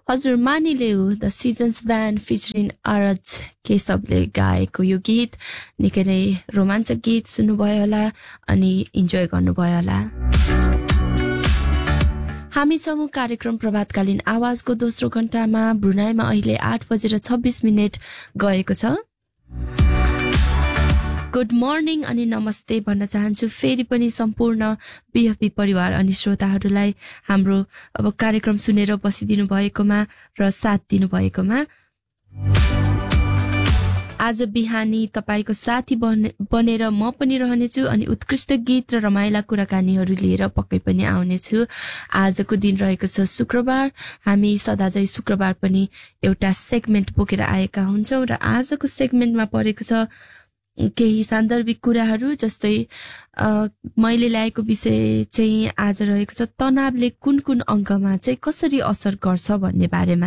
हजुर मानिले हो the seasons band featuring आरज केशवले गाएको यो गीत निकै नै रोमाञ्चक गीत सुन्नुभयो होला अनि इन्जोय गर्नुभयो होला। हामी छौं कार्यक्रम प्रभातकालीन आवाजको दोस्रो घण्टामा। ब्रुनाईमा अहिले 8:26 गएको छ। गुड मर्निङ अनि नमस्ते भन्न चाहन्छु फेरि पनि सम्पूर्ण बिएफपी परिवार अनि श्रोताहरूलाई हाम्रो अब कार्यक्रम सुनेर बसिदिनु भएकोमा र साथ दिनु भएकोमा। आज बिहानी तपाईको साथी बनेर म पनि रहनेछु अनि उत्कृष्ट गीत र रमाइला कुराकानीहरू लिएर पक्कै पनि आउनेछु। आजको दिन रहेको छ शुक्रबार। हामी सदाझै शुक्रबार पनि एउटा सेगमेन्ट बोकेर आएका हुन्छौं र आजको सेगमेन्टमा परेको छ केही सान्दर्भिक कुराहरू। जस्तै मैले ल्याएको विषय चाहिँ आज रहेको छ तनावले कुन कुन अङ्गमा चाहिँ कसरी असर गर्छ भन्ने बारेमा।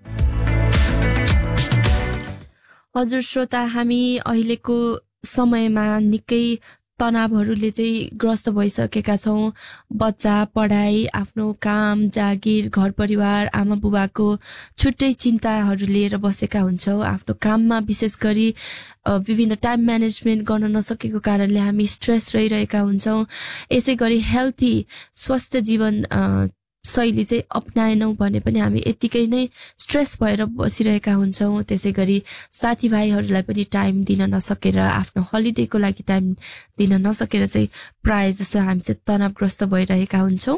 हजुर श्रोता, हामी अहिलेको समयमा निकै तनावहरूले चाहिँ ग्रस्त भइसकेका छौं। बच्चा, पढाइ, आफ्नो काम, जागिर, घर परिवार, आमा बुबाको छुट्टै चिन्ताहरू लिएर बसेका हुन्छौं। आफ्नो काममा विशेष गरी विभिन्न टाइम म्यानेजमेन्ट गर्न नसकेको कारणले हामी स्ट्रेस रहिरहेका हुन्छौं। यसै गरी हेल्थी स्वस्थ जीवन शैली चाहिँ अपनाएनौं भने पनि हामी यतिकै नै स्ट्रेस भएर बसिरहेका हुन्छौं। त्यसै गरी साथीभाइहरूलाई पनि टाइम दिन नसकेर, आफ्नो हलिडेको लागि टाइम दिन नसकेर चाहिँ प्राय जसो हामी चाहिँ तनावग्रस्त भइरहेका हुन्छौं।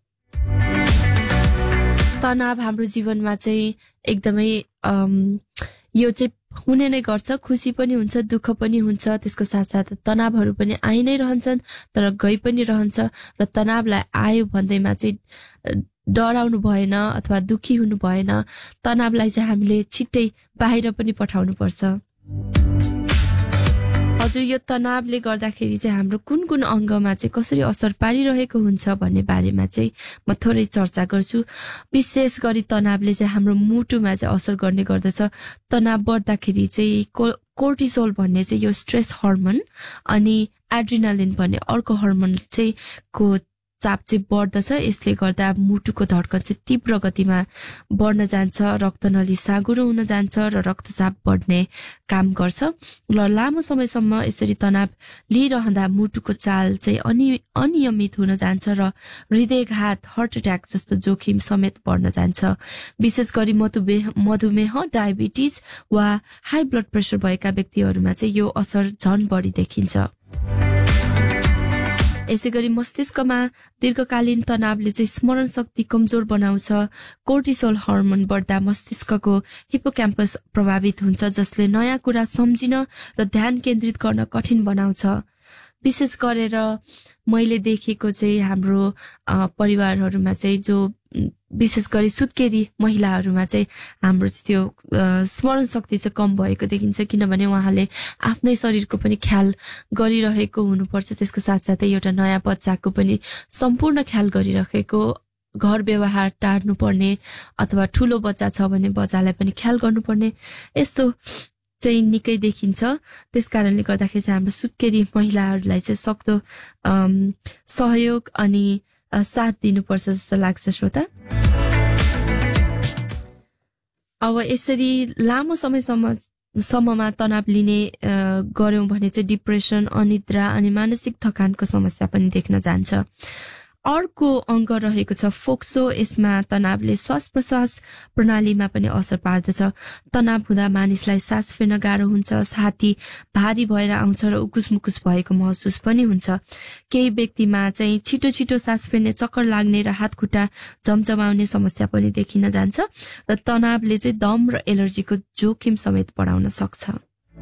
तनाव हाम्रो जीवनमा चाहिँ एकदमै यो चाहिँ हुने नै गर्छ। खुसी पनि हुन्छ, दुःख पनि हुन्छ। त्यसको साथसाथ तनावहरू पनि आइ नै रहन्छन् तर गइ पनि रहन्छ। र तनावलाई आयो भन्दैमा चाहिँ डराउनु भएन अथवा दुखी हुनु भएन। तनावलाई चाहिँ हामीले छिट्टै बाहिर पनि पठाउनु पर्छ। हजुर, यो तनावले गर्दाखेरि चाहिँ हाम्रो कुन कुन अङ्गमा चाहिँ कसरी असर पारिरहेको हुन्छ भन्ने बारेमा चाहिँ म थोरै चर्चा गर्छु। विशेष गरी तनावले चाहिँ हाम्रो मुटुमा चाहिँ असर गर्ने गर्दछ। तनाव बढ्दाखेरि चाहिँ कोर्टिसोल भन्ने चाहिँ यो स्ट्रेस हर्मोन अनि एड्रिनालिन भन्ने अर्को हर्मोन चाहिँ को चाप चाहिँ बढ्दछ। यसले गर्दा मुटुको धड्कन चाहिँ तीव्र गतिमा बढ्न जान्छ, रक्तनली साँघुरो हुन जान्छ र रक्तचाप बढ्ने काम गर्छ। र लामो समयसम्म यसरी तनाव लिइरहँदा मुटुको चाल चाहिँ अनियमित हुन जान्छ र हृदयघात, हार्ट एट्याक जस्तो जोखिम समेत बढ्न जान्छ। विशेष गरी मधुमेह, डायबिटिज वा हाई ब्लड प्रेसर भएका व्यक्तिहरूमा चाहिँ यो असर झन बढी देखिन्छ। यसै गरी मस्तिष्कमा दीर्घकालीन तनावले चाहिँ स्मरण शक्ति कमजोर बनाउँछ। कोर्टिसोल हर्मोन बढ्दा मस्तिष्कको हिप्पोक्याम्पस प्रभावित हुन्छ, जसले नयाँ कुरा सम्झिन र ध्यान केन्द्रित गर्न कठिन बनाउँछ। विशेष गरेर मैले देखेको चाहिँ हाम्रो परिवारहरूमा चाहिँ जो विशेष गरी सुत्केरी महिलाहरूमा चाहिँ हाम्रो त्यो स्मरण शक्ति चाहिँ कम भएको देखिन्छ। किनभने उहाँले आफ्नै शरीरको पनि ख्याल गरिरहेको हुनुपर्छ। त्यसको साथसाथै एउटा नयाँ बच्चाको पनि सम्पूर्ण ख्याल गरिरहेको, घर व्यवहार टार्नु पर्ने अथवा ठुलो बच्चा छ भने बच्चालाई पनि ख्याल गर्नुपर्ने, यस्तो चाहिँ निकै देखिन्छ। त्यस कारणले गर्दाखेरि चाहिँ हाम्रो सुत्केरी महिलाहरूलाई चाहिँ सक्दो सहयोग अनि साथ दिनुपर्छ जस्तो लाग्छ श्रोता। अब यसरी लामो समयसम्ममा तनाव लिने गर्यौं भने चाहिँ डिप्रेसन, अनिद्रा अनि मानसिक थकानको समस्या पनि देख्न जान्छ। अर्को अङ्ग रहेको छ फोक्सो। यसमा तनावले श्वास प्रश्वास प्रणालीमा पनि असर पार्दछ। तनाव हुँदा मानिसलाई सास फेर्न गाह्रो हुन्छ, छाती भारी भएर आउँछ र उकुस मुकुस भएको महसुस पनि हुन्छ। केही व्यक्तिमा चाहिँ छिटो छिटो सास फेर्ने, चक्कर लाग्ने र हात खुट्टा झमझमाउने समस्या पनि देखिन जान्छ। र तनावले चाहिँ दम र एलर्जीको जोखिम समेत बढाउन सक्छ।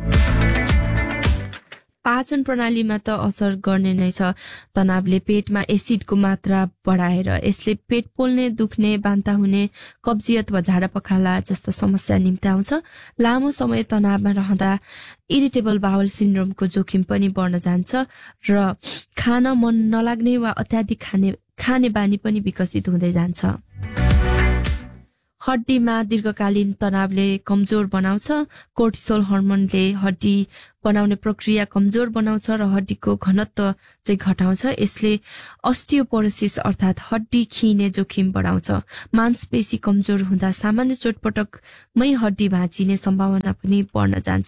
पाचन प्रणालीमा त असर गर्ने नै छ। तनावले पेटमा एसिडको मात्रा बढाएर यसले पेट पोल्ने, दुख्ने, बान्ता हुने, कब्जियत वा झाडा पखाला जस्ता समस्या निम्त्याउँछ। लामो समय तनावमा रहँदा इरिटेबल बाउल सिन्ड्रोमको जोखिम पनि बढ्न जान्छ र खान मन नलाग्ने वा अत्याधिक खाने बानी पनि विकसित हुँदै जान्छ। हड्डीमा दीर्घकालीन तनावले कमजोर बनाउँछ। कोर्टिसोल हर्मोनले हड्डी बनाउने प्रक्रिया कमजोर बनाउँछ र हड्डीको घनत्व चाहिँ घटाउँछ। यसले अस्टियोपोरोसिस अर्थात् हड्डी खिने जोखिम बढाउँछ। मांसपेशी कमजोर हुँदा सामान्य चोटपटकमै हड्डी भाँचिने सम्भावना पनि बढ्न जान्छ।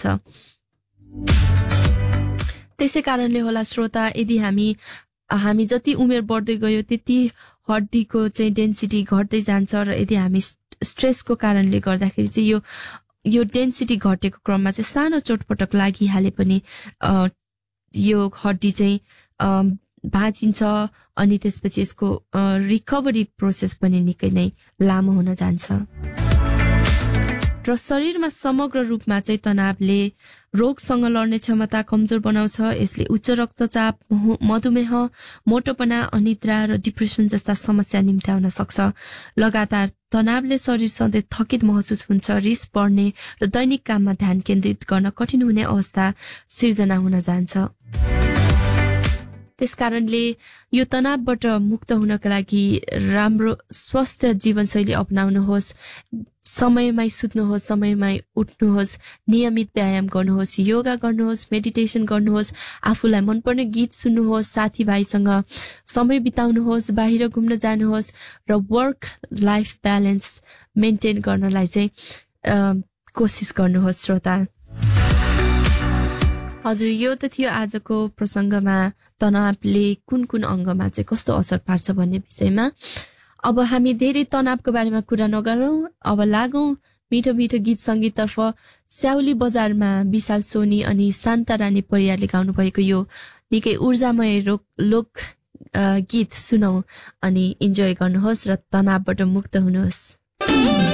त्यसै कारणले होला श्रोता, यदि हामी जति उमेर बढ्दै गयो त्यति हड्डीको चाहिँ डेन्सिटी घट्दै जान्छ र यदि हामी स्ट्रेसको कारणले गर्दाखेरि चाहिँ यो डेन्सिटी घटेको क्रममा चाहिँ सानो चोटपटक लागिहाले पनि यो हड्डी चाहिँ भाँचिन्छ अनि त्यसपछि यसको रिकभरी प्रोसेस पनि निकै नै लामो हुन जान्छ। र शरीरमा समग्र रूपमा चाहिँ तनावले रोगसँग लड्ने क्षमता कमजोर बनाउँछ। यसले उच्च रक्तचाप, मधुमेह, मोटोपना, अनिद्रा र डिप्रेसन जस्ता समस्या निम्त्याउन सक्छ। लगातार तनावले शरीर सधैँ थकित महसुस हुन्छ, रिस बढ्ने र दैनिक काममा ध्यान केन्द्रित गर्न कठिन हुने अवस्था सिर्जना हुन जान्छ। त्यसकारणले यो तनावबाट मुक्त हुनका लागि राम्रो स्वस्थ जीवनशैली अपनाउनुहोस्। समयमै सुत्नुहोस्, समयमै उठ्नुहोस्, नियमित व्यायाम गर्नुहोस्, योगा गर्नुहोस्, मेडिटेसन गर्नुहोस्, आफूलाई मनपर्ने गीत सुन्नुहोस्, साथीभाइसँग समय बिताउनुहोस्, बाहिर घुम्न जानुहोस् र वर्क लाइफ ब्यालेन्स मेन्टेन गर्नलाई चाहिँ कोसिस गर्नुहोस् श्रोता। हजुर, यो त थियो आजको प्रसङ्गमा तनावले कुन अङ्गमा चाहिँ कस्तो असर पार्छ भन्ने विषयमा। अब हामी धेरै तनावको बारेमा कुरा नगरौँ, अब लागौँ मिठो मिठो गीत सङ्गीततर्फ। स्याउली बजारमा विशाल सोनी अनि शान्ता रानी परियारले गाउनु भएको यो निकै ऊर्जामय लोक गीत सुनौ अनि इन्जोय गर्नुहोस् र तनावबाट मुक्त हुनुहोस्।